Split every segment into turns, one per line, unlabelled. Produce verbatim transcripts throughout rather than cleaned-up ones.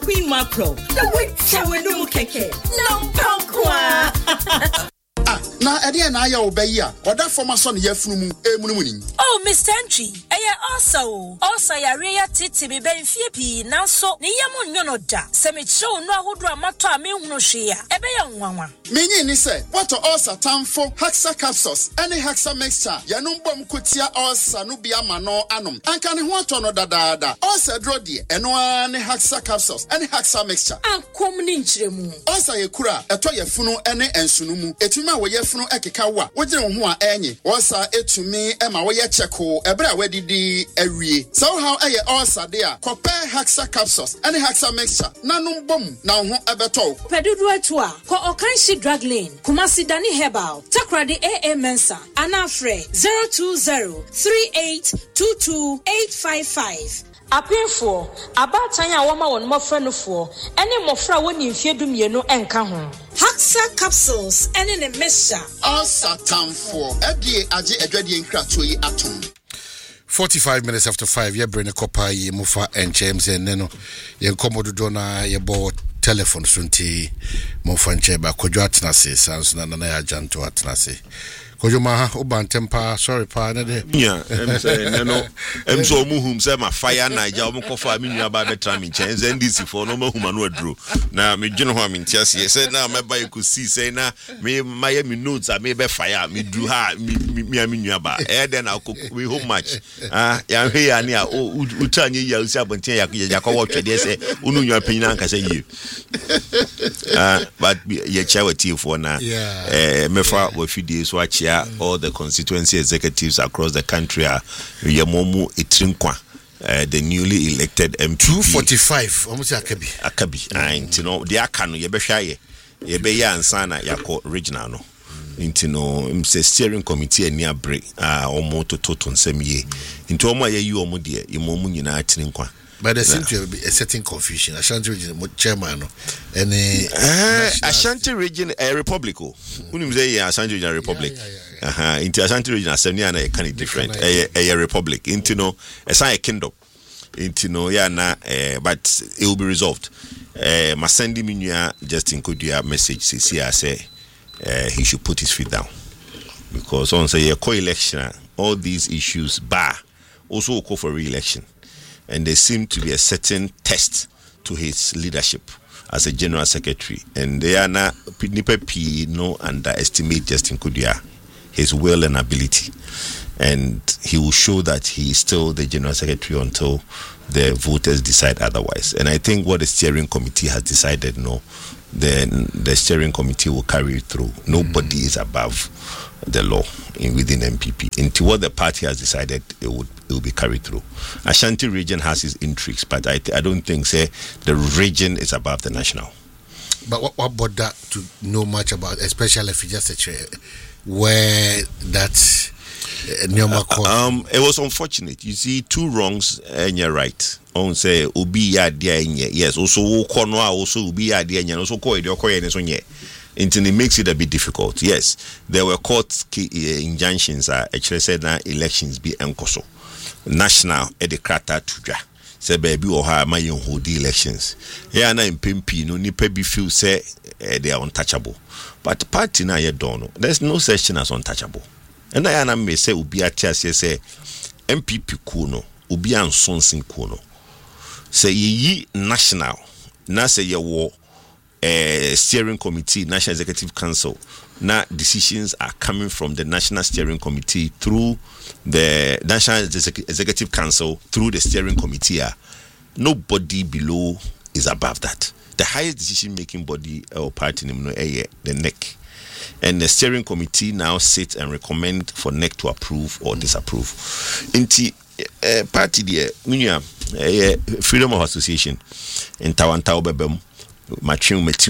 queen macro. The wait chawe no keke. Nampankwa.
Ah, na ede na ya obayi a oda former son yefunu mu emunu mu.
Oh, Mister Entry, eye also. Also ya reya titi be ben fie pi nanso ne yemu nyono da. Se me show no ahodo amato a me hunu hwe a ebe ya nwanwa.
Menyi ni se, what also tamfo Haxa capsules, any Haxa mixture, yanum bom kutia also no bia mano anum. Anka ne ho ato no dadaada. Also draw die, eno ani Haxa capsules, any Haxa mixture.
Ankom ni nchiremu.
Also ye kura, eto yefunu ene ensunu mu. Etuma wo yefunu ekeka wa. Wogire wo ho a enyi. Also etumi ema wo ye cheko, ebre a wedidi awie. So how eye also there. Compare Haxa capsules, any Haxa mixture. Nanum bom na ho ebeto.
Pedudu etua, ko okanshi drug lane, Kumasi Dani Herbal, Takradi A A Mensa, Anafre zero two zero three eight two two eight five five. Apinfo, abatanya wama won mofra no fo, ene mofra woni mfie dumienu enka ho. Haxa capsules ene ne mesha.
Asa tamfo, edie age edwadie nkrato yi atom.
forty-five minutes after five, ye bring a copper, ye mufa and James and Neno, ye komodo dona, ye bought telephone sunti, mufa and cheba, kojoatna se, sans nanaya janto atnase. Kojuma uban tempa sorry pa na de
yeah em say no em so muhum say ma fire naija o ko fa me nua ba betra me chen N D C for no mahuma no aduro na me dwene ho a me ntiase say na me ba you see say na me my me notes a me be fire me do ha me me me nua ba e den na we home match ah ya hwe ya ne a utanye ya usi abonten ya ya kwa wo twede say unu nua panyina anka say yi ah but ye chawa tea for na eh me fa wo fidie so achi all the constituency executives across the country are Yamomu Itrinkwa, uh, the newly elected M P. two
forty-five, almost Akabi.
Akabi, and you know, the Akano, Yebeshaye, Yebeya and Sana Yako regional. No, into no, it's a steering committee and near break, ah, or more to Toton Semi, into Oma you or Mudia, Yamomu United Trinkwa.
But there seems to be a certain confusion. Ashanti region, chairman, and
uh, Ashanti region, a republico. Wouldn't say Ashanti region, a republic. Uh huh. Into Ashanti region, a semiana, a kind of different, a, a, a republic. Into no, a sign a kingdom. Into no, yeah, na, uh, but it will be resolved. Uh, Masendi Minya just include your message. C I say uh, he should put his feet down because on say a co-election, all these issues bar also call for re-election. And there seemed to be a certain test to his leadership as a general secretary. And they are now P no underestimate Justin Kudia, his will and ability. And he will show that he is still the general secretary until the voters decide otherwise. And I think what the steering committee has decided, no, then the steering committee will carry it through. Nobody mm-hmm. is above the law in within M P P. Into what the party has decided, it would it will be carried through. Ashanti region has its intrigues, but I I don't think say the region is above the national.
But what, what about that to know much about, especially if you just a chair, where that uh, uh,
um it was unfortunate. You see, two wrongs and you're right. On say obi ya dia yes, also kono also obi ya dia also ko e okoye ne so nye. It makes it a bit difficult. Yes, there were court injunctions. Uh, actually said that elections be enkoso national educata tuja. Say baby or ha my hold the elections. Here na in P M P no nipa be feel say uh, they are untouchable. But party na ye don't know. There's no such thing as untouchable. And I am may say ubi atias say M P P kuno ubi ansonsin kuno. Say ye national na say ye war. Uh, steering committee, National Executive Council. Now decisions are coming from the National Steering Committee through the National Executive Council through the steering committee. Uh, nobody below is above that. The highest decision-making body or party, uh, the N E C, and the steering committee now sit and recommend for N E C to approve or disapprove. Inti uh, party there, uh, freedom of association in Tawantao Bebem. But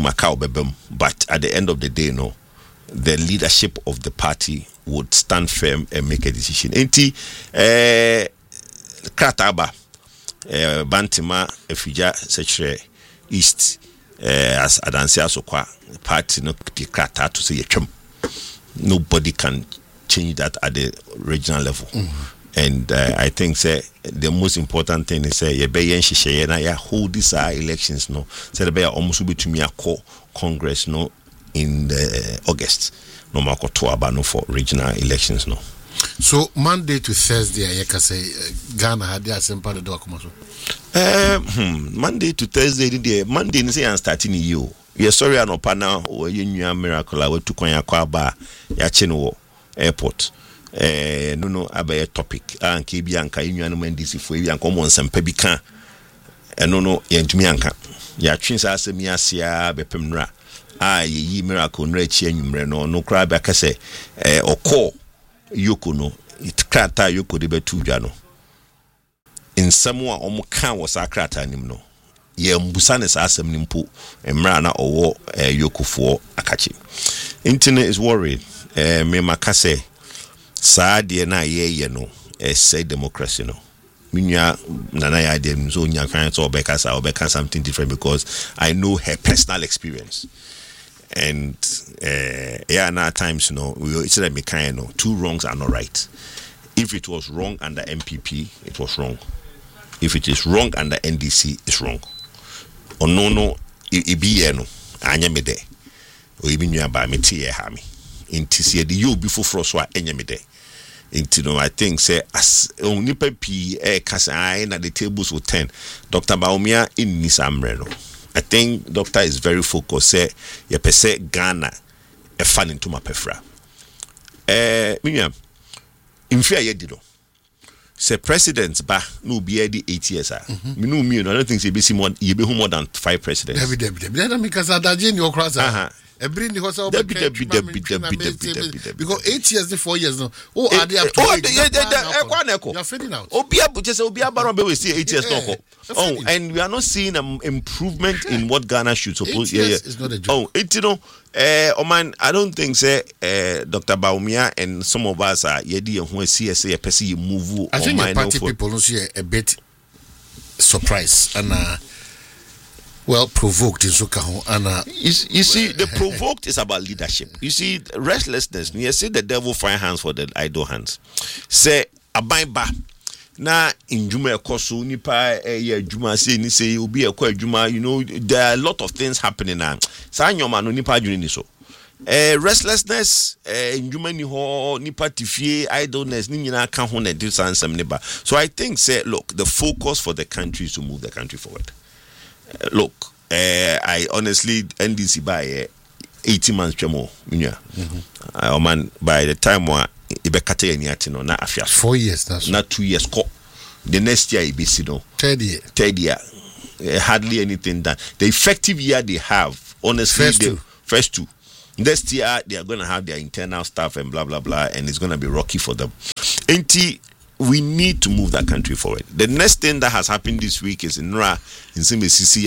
at the end of the day, no, the leadership of the party would stand firm and make a decision. Enti eh Krataba eh Bantima Efija Secretary East eh as Adansi Asokwa party no the Krata to say yetwem. Nobody can change that at the regional level. Mm-hmm. And uh, I think say the most important thing is say you be na ya hold these uh, elections no. Say the be almost be to me a call Congress no in the August. No more to abano for regional elections no.
So Monday to Thursday, I can say Ghana had their same part of the document.
Um, hmm, Monday to Thursday, the Monday is say starting you. You're sorry, I know pana or you new miracle. I went to Konya Kwaba, Yachino Airport. Eh, no, no, about a topic. And Kibianka, you know, when this if we are common some pebican. And no, no, Yantumianka. Ya twins as a miasia bepemra. Ah, ye miracle, no change, no, no cry back. I say, eh, or call. Yoko no it krata yoko de betu dwa no nsɛm a ɔmo ka wɔ sa krata nim no ye mbusa ne sa asɛm nim po emra na ɔwɔ eh, yokofoɔ akachi intine is worried eh, me makase saa de na ye ye no eh, say democracy no minya nana ya de so nya kan so obeka sa obeka something different because I know her personal experience. And uh, yeah, now at times, you know, we it's like me kind of two wrongs are not right. If it was wrong under M P P, it was wrong. If it is wrong under N D C, it's wrong. Or no, no, it be no, anya me de. Or even you about me tea hami. In T C the you before Froswa anya me de. Into no, I think say as only P eh kasa na the tables will turn. Doctor Baumia in Nisamreno. I think doctor is very focused. Say, ye per se Ghana a fan into my pefra. Eh, Miriam, in fear ye did. Say presidents ba no be the eight years. Me no me. I don't think say be more. You be more than five presidents.
David, David, David. Because I did your cross. Uh-huh. Bring the house because eight years, the four years now. Oh, are they up to oh,
you are fading out. Obia, just Obia Baron, we see eight years no. Oh, and we are not seeing an improvement in what Ghana should suppose.
Yeah, yeah. It's not a joke.
Oh, it you know, uh, oh man, I don't think say uh, Doctor Baumia and some of us are yedi and who see say a person move.
I think the party people don't see a bit surprised and. Uh, Well, provoked in Sukaho, and uh,
you, you see, the provoked is about leadership. You see, restlessness. You see, the devil find hands for the idle hands. Say, abaiba. Na in Juma Kosu, Nipa, eh, Juma say, ni say, you be a quite Juma. You know, there are a lot of things happening now. Sanyo man, Nipa Juni so. Eh, restlessness, eh, in Juma ni ho, Nipa tifie, idleness, ni na kan ho na do some neba. So I think, say, look, the focus for the country is to move the country forward. Uh, look, uh, I honestly N D C by uh, eighteen months chemo, yeah. Uh, man, by the time wa ibekate yati no na afia
four years that's
not two years ko. The next year ibisi no
third year
third year uh, hardly anything done. The effective year they have honestly
first
they,
two
first two. Next year they are going to have their internal stuff and blah blah blah, and it's going to be rocky for them. Ain't we need to move that country forward. The next thing that has happened this week is in Ra, in Simbisi,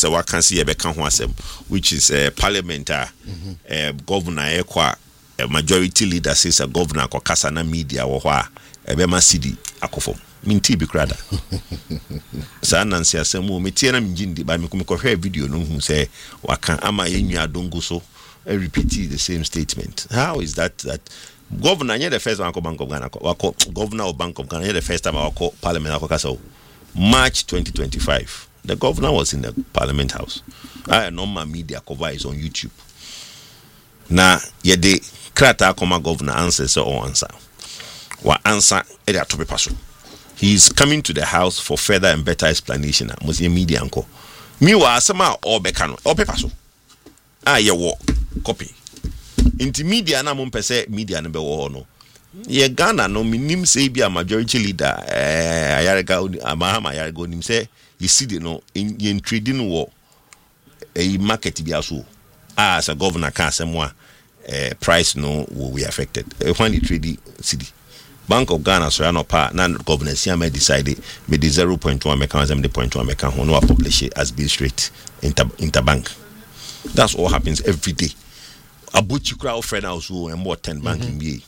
which is a parliament, uh, mm-hmm. uh, governor, Ekwa, a majority leader says a governor, Kokasana media, or Wa, a Bema City, Akofo. Minti be crada. Sanansia Samu, Metiana Mjindi, by Mikumiko video, no who say, Waka Ama Yenya Dongoso, I repeat the same statement. How is that that? Governor, you're the first one to Bank of Ghana. Governor of Bank of Ghana, you're the first time I call Parliament. So, March twenty twenty-five, the governor was in the Parliament House. I know my media cover is on YouTube. Now, yeah, the Krata Koma governor answers or answer. What answer? He is coming to the house for further and better explanation. Muslim media uncle. Meanwhile, somehow or Becano or Pepaso. Ah, yeah, walk copy. Inti media na mo pese media no be wo no ye Ghana no minim say bi a majority leader eh ayarega amahama ayarega nim say you see the no in trading wo e market bi aso as a governor can semwa eh price no will be affected e when the trade city Bank of Ghana so no pa na governor siama decide me the zero point one mechanism the zero point one mechanism no publish it as bill straight inter interbank. That's what happens every day. Abuchi crowd friend house and more ten banking be.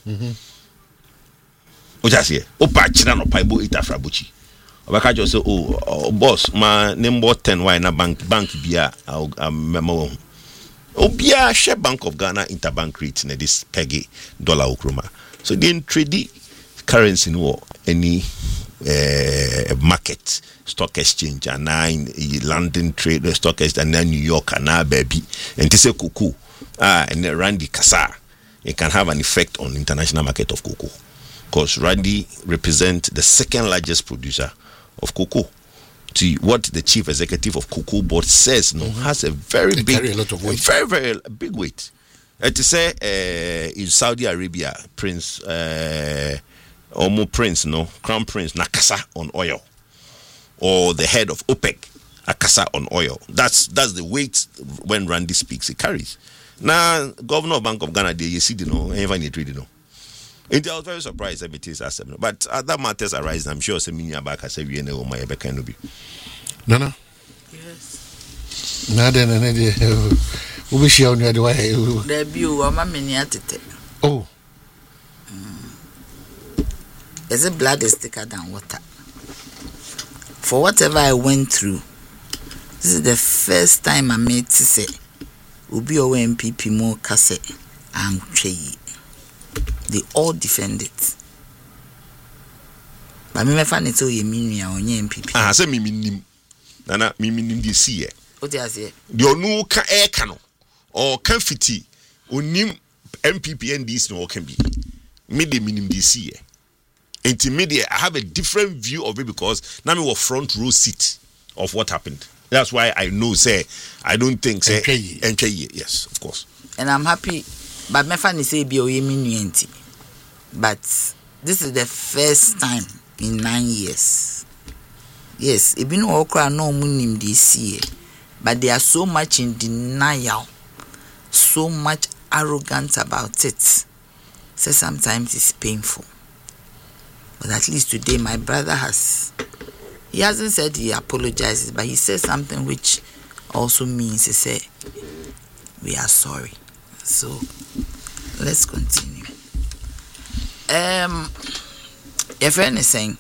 What I say? Opa china no paibo ita fra Abuchi. Obaka just say oh, oh boss my name more ten why na bank bank bia memo. Obia share Bank of Ghana interbank rate na this peggy dollar okroma. So then trade currency no any uh, market, stock exchange, and now in London trade stock exchange, and now New York, and now baby, and this is cocoa, ah, and then Randy Kasa, it can have an effect on the international market of cocoa, because Randy represents the second largest producer of cocoa. To what the chief executive of Cocoa Board says, no, mm-hmm. has a very they big,
a lot of weight.
very very big weight. Uh, to say uh, in Saudi Arabia, Prince, uh, Omo Prince, no, Crown Prince, Nakasa on oil, or the head of OPEC, Akasa on oil. That's that's the weight when Randy speaks, it carries. Now, Governor of Bank of Ghana, they you see, you know, even you read, you know. I was very surprised that it is as but other matters arise. I'm sure some back as a V N O my can be.
No, no.
Yes.
Nada, nada. We wish you on your way.
There be a miniature.
Oh.
Is it blood is thicker than water? For whatever I went through, this is the first time I made to say, Ubi O M P P more cassette and Chay. They all defend it. But me find it so you mean me on your M P P.
Ah, say me minim. Nana me minim the see.
What do I say?
You no can air cano or can fiti. Unim M P P and this no can be. Me the minim the see. Intermediate, I have a different view of it because now me were front row seat of what happened. That's why I know say I don't think say N K Y. Yes, of course.
And I'm happy. But me find it say be o yemi But this is the first time in nine years. Yes, it been all cry no munim this year. But they are so much in denial, so much arrogant about it. So sometimes it's painful. But at least today my brother has, he hasn't said he apologizes, but he said something which also means he said, we are sorry. So let's continue. Um, your friend is saying,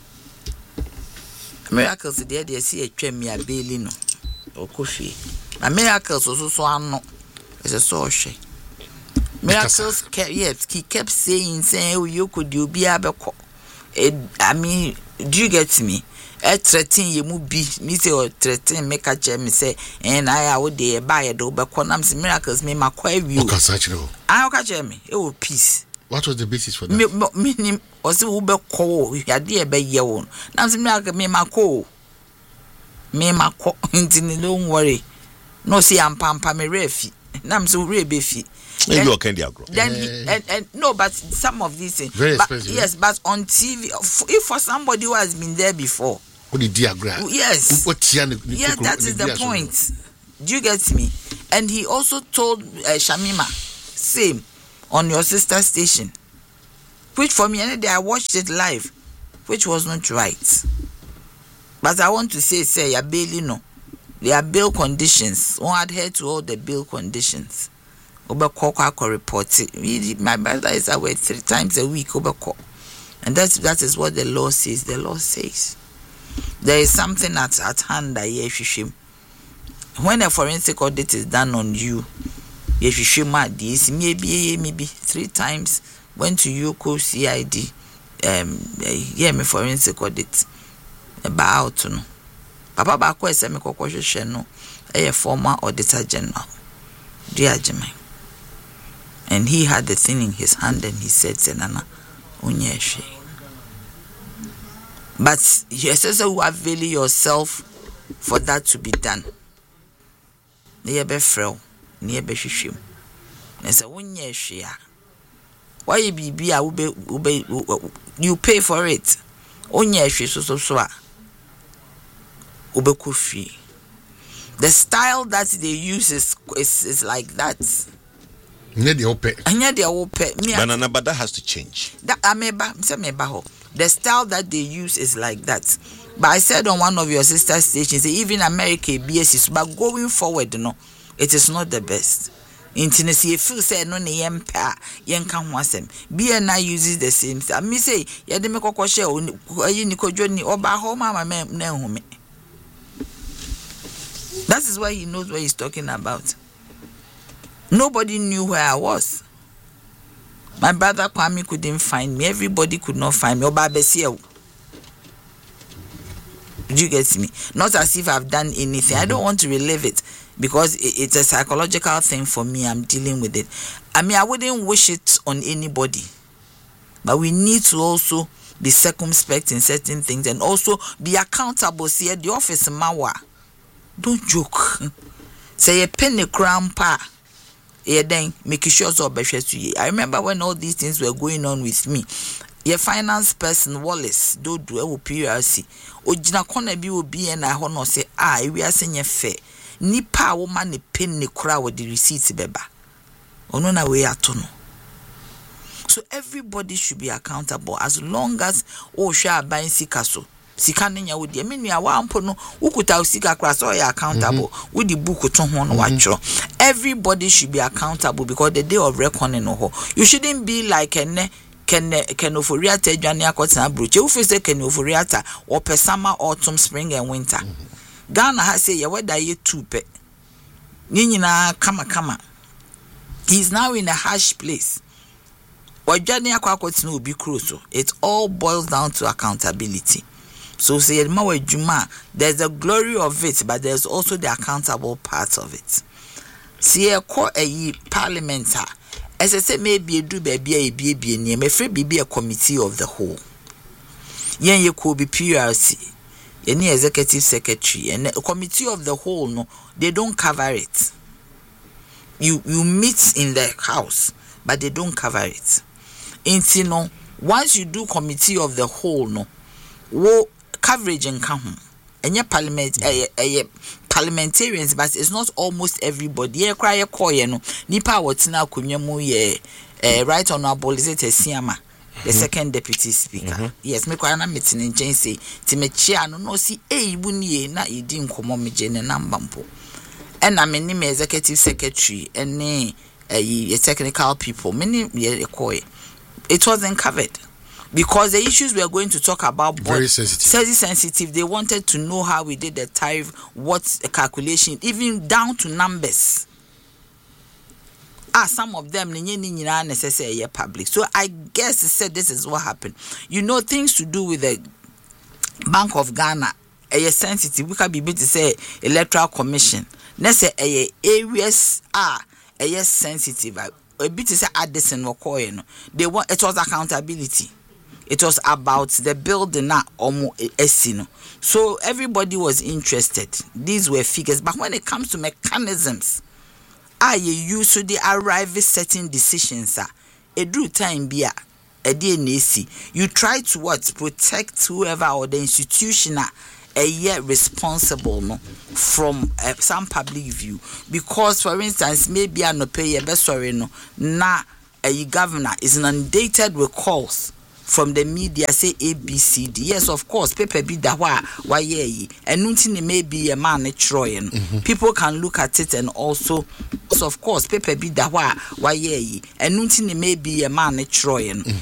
miracles there they see a trem me a bailey no or coffee. A miracles also so I know it's a social. Miracles kept yes, he kept saying, saying, oh, you could you be able to I mean, do you get me? A threaten you mu be me say or threaten make a chair me say and I would dey buy a do but conams miracles me my quite view.
Okay, such no.
I catch me. It will peace.
What was the basis for that?
Me me or say ube call ya dey be ye won. Now say miracle me my call. Me my call don't worry. No see am pampa me refi. Nam so re be fi.
Maybe you can agro.
Then he, and, and no, but some of these things.
Very
but,
expensive.
Yes, but on T V, if for somebody who has been there before.
What the diagram?
Yes. Yeah, that is the point. Do you get me? And he also told uh, Shamima, same, on your sister station. Which for me, any day I watched it live, which was not right. But I want to say, say, your bail, you know, there are bail conditions. One adhere to all the bail conditions. Obeko report it. My brother is away three times a week. Obeko, and that's that is what the law says. The law says there is something at at hand that you should. When a forensic audit is done on you, you should mark this. Maybe maybe three times went to Yoko C I D. Um, yeah, me forensic audit about no. Papa Bako is a me kokoshe no. A former auditor general. Dear Jimmy. And he had the thing in his hand and he said, Senana, Unyeshe. But you also avail yourself for that to be done. Near be frail, near be shishim. And say, Unyeshe. Why you be be you pay for it? Unyeshe so so so. Ube kufi. The style that they use is is, is like that.
Banana, but that has to change.
That ameba, the style that they use is like that. But I said on one of your sister stations, even America B S is, but going forward, no, it is not the best. In Tennessee, if you say no, the empire, yen can want them. B N I uses the same thing. I me say, ya de me koko share, you niko joni oba home, mama me ne home. That is why he knows what he's talking about. Nobody knew where I was. My brother Kwame couldn't find me. Everybody could not find me. Obabesiel. Do you get me? Not as if I've done anything. Mm-hmm. I don't want to relive it because it, it's a psychological thing for me. I'm dealing with it. I mean, I wouldn't wish it on anybody. But we need to also be circumspect in certain things and also be accountable. See, at the office, Mawa. Don't joke. Say a penny crown pa. Yeah, then make sure so to you. I remember when all these things were going on with me. Your finance person Wallace do do a P R C. Ojina kona bi obi e na ho no say ah we ase nye fe. Nipa wo ma ne pen ne kura with the receipts beba. Ono na we ato no. So everybody should be accountable as long as o hwa aban sika so. Sika nya wo de menua wa ampo no ukuta sika kra so you accountable. Mm-hmm. With the book to ho no watcho. Everybody should be accountable because the day of reckoning no ho. You shouldn't be like ene Ken Kenoforiata Jania Kotana Bruce. You say Kenoforiata or per summer, autumn, spring, and winter. Mm-hmm. Ghana has say, whether you two pe Nina Kama Kama. He's now in a harsh place. Or Jania Kwakot no be crucial. It all boils down to accountability. So say Mawe Juma, there's the glory of it, but there's also the accountable part of it. See a court a parliament. As I said, maybe a do baby a baby and me free be a committee of the whole. Yen you could be P R C, any executive secretary, and a committee of the whole. No, they don't cover it. You you meet in the house, but they don't cover it. And you know, once you do committee of the whole, no, wo coverage and come. And your parliament, a uh, uh, parliamentarians, but it's not almost everybody. Yeah, cry a coy, no. Nipa what's now kunyamu ye, right honorable is it a Siama, the second deputy speaker. Mm-hmm. Yes, me kwa na meeting in Jane say, Timechia no no see eh bunye na idin komo me jene nambampo. And I mean me executive secretary and ne a technical people. Many ye coy. It wasn't covered. Because the issues we are going to talk about
very sensitive.
Very sensitive. They wanted to know how we did the tariff, what's the calculation, even down to numbers. Ah, some of them are necessary public. So I guess it said this is what happened. You know, things to do with the Bank of Ghana, a sensitive. We can be able to say electoral commission. Let's say a areas are a sensitive. A bit to say Addison or Koyen. They want it was accountability. It was about the building na omo esino. So everybody was interested. These were figures. But when it comes to mechanisms, ah, you use to the arrive at certain decisions, ah, a drew time be a D N A C. You try to what protect whoever or the institution a year responsible no from uh, some public view. Because for instance, maybe I no pay a best sorry no na a governor is inundated with calls from the media say A B C D. Yes, of course, paper be that why why ye and nothing may be a man Troyan. Mm-hmm. People can look at it and also so of course paper be that why why ye and nothing may be a man Troyan. Mm-hmm.